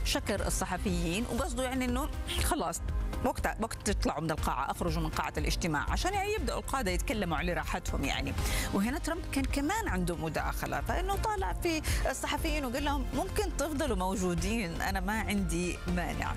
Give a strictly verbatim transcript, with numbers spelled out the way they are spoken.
شكر الصحفيين وقصده يعني انه خلاص وقت وقت تطلعوا من القاعة، أخرجوا من قاعة الاجتماع عشان يعني يبدأوا القادة يتكلموا على راحتهم يعني. وهنا ترامب كان كمان عنده مداخلة، فإنه طالع في الصحفيين وقال لهم ممكن تفضلوا موجودين، أنا ما عندي مانع.